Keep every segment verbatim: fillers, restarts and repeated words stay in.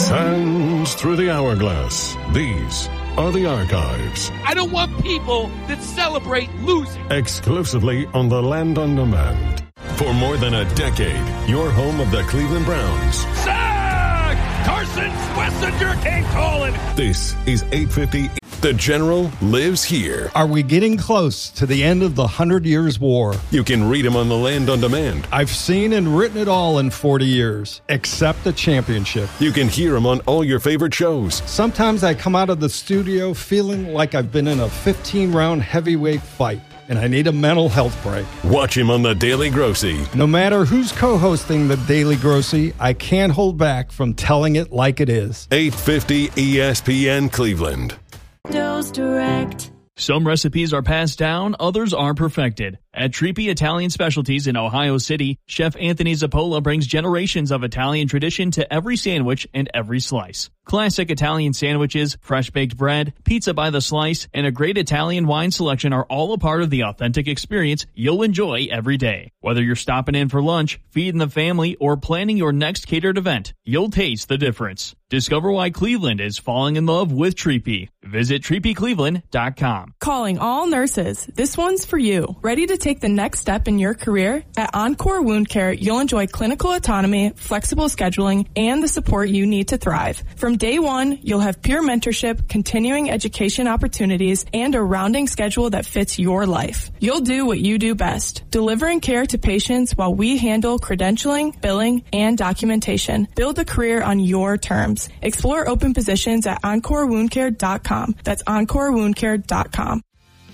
Sands through the hourglass. These are the archives. I don't want people that celebrate losing. Exclusively on the Land on Demand. For more than a decade, your home of the Cleveland Browns. Sack! Carson Schlesinger came calling. This is eight fifty. The General lives here. Are we getting close to the end of the Hundred Years' War? You can read him on the Land on Demand. I've seen and written it all in forty years, except the championship. You can hear him on all your favorite shows. Sometimes I come out of the studio feeling like I've been in a fifteen-round heavyweight fight, and I need a mental health break. Watch him on the Daily Grossy. No matter who's co-hosting the Daily Grossy, I can't hold back from telling it like it is. eight fifty E S P N Cleveland. Dose Direct. Some recipes are passed down, others are perfected. At Trippi Italian Specialties in Ohio City, Chef Anthony Zappola brings generations of Italian tradition to every sandwich and every slice. Classic Italian sandwiches, fresh-baked bread, pizza by the slice, and a great Italian wine selection are all a part of the authentic experience you'll enjoy every day. Whether you're stopping in for lunch, feeding the family, or planning your next catered event, you'll taste the difference. Discover why Cleveland is falling in love with Trippi. Visit Trippi Cleveland dot com. Calling all nurses. This one's for you. Ready to take the next step in your career? At Encore Wound Care, you'll enjoy clinical autonomy, flexible scheduling, and the support you need to thrive. From day one, you'll have peer mentorship, continuing education opportunities, and a rounding schedule that fits your life. You'll do what you do best, delivering care to patients while we handle credentialing, billing, and documentation. Build a career on your terms. Explore open positions at Encore Wound Care dot com. That's Encore Wound Care dot com.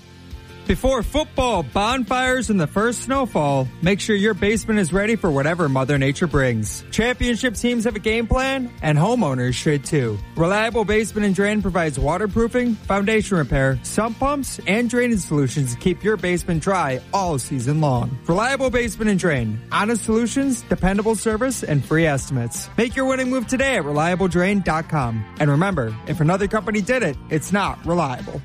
Before football, bonfires, and the first snowfall, make sure your basement is ready for whatever Mother Nature brings. Championship teams have a game plan, and homeowners should too. Reliable Basement and Drain provides waterproofing, foundation repair, sump pumps, and drainage solutions to keep your basement dry all season long. Reliable Basement and Drain. Honest solutions, dependable service, and free estimates. Make your winning move today at reliable drain dot com. And remember, if another company did it, it's not reliable.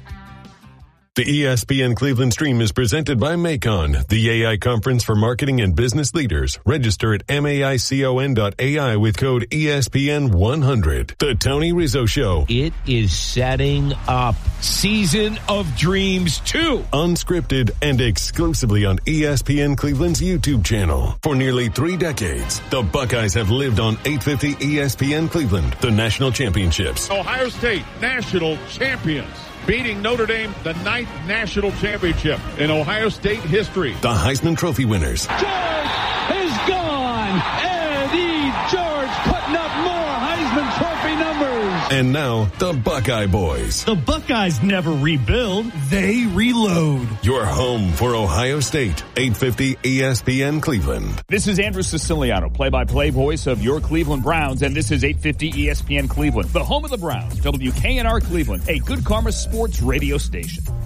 The E S P N Cleveland stream is presented by Macon, the A I conference for marketing and business leaders. Register at maicon dot A I with code E S P N one hundred. The Tony Rizzo Show. It is setting up Season of Dreams two. Unscripted and exclusively on E S P N Cleveland's YouTube channel. For nearly three decades, the Buckeyes have lived on eight fifty E S P N Cleveland, the national championships. Ohio State, national champions. Beating Notre Dame, the ninth national championship in Ohio State history. The Heisman Trophy winners. George is gone. Eddie George putting up more Heisman Trophy numbers. And now, the Buckeye Boys. The Buckeyes never rebuild, they reload. Your home for Ohio State, eight fifty E S P N Cleveland. This is Andrew Siciliano, play-by-play voice of your Cleveland Browns, and this is eight fifty E S P N Cleveland, the home of the Browns, W K N R Cleveland, a Good Karma Sports radio station.